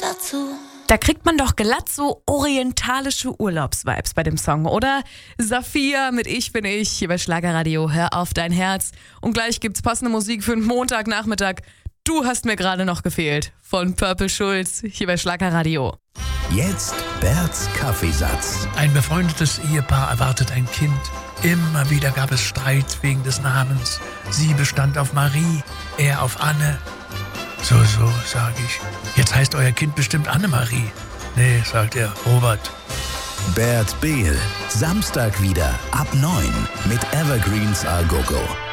dazu. Da kriegt man doch glatt so orientalische Urlaubsvibes bei dem Song, oder? Saphir mit Ich bin ich hier bei Schlagerradio. Hör auf dein Herz. Und gleich gibt's passende Musik für einen Montagnachmittag. Du hast mir gerade noch gefehlt. Von Purple Schulz hier bei Schlagerradio. Jetzt Berts Kaffeesatz. Ein befreundetes Ehepaar erwartet ein Kind. Immer wieder gab es Streit wegen des Namens. Sie bestand auf Marie, er auf Anne. So, sag ich. Jetzt heißt euer Kind bestimmt Annemarie. Nee, sagt er, Robert. Bert Behl. Samstag wieder ab 9 mit Evergreens A Go Go.